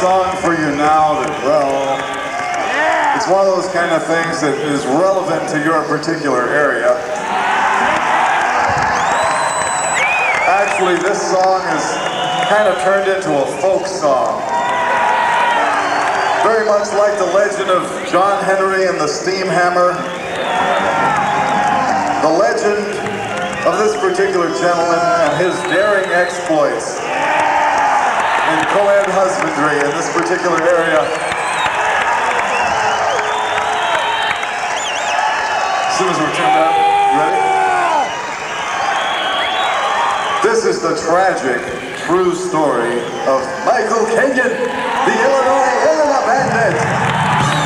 song for you now that, well, it's one of those kind of things that is relevant to your particular area. Actually, this song is kind of turned into a folk song. Very much like the legend of John Henry and the Steam Hammer. The legend of this particular gentleman and his daring exploits in co-ed husbandry in this particular area. As soon as we're turned up, you ready? This is the tragic, true story of Michael Kagan, the